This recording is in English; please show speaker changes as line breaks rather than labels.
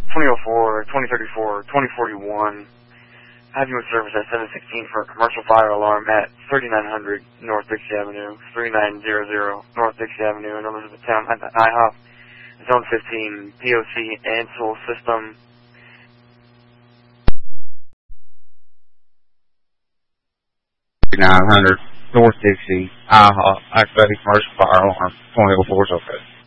2004, 2034, 2041. Have you in service at 716 for a commercial fire alarm at 3900 North Dixie Avenue, 3900 North Dixie Avenue in Elizabethtown, IHOP, Zone 15, POC, Ansel System.
3900 North Dixie, IHOP, activating commercial fire alarm, 2004 is okay.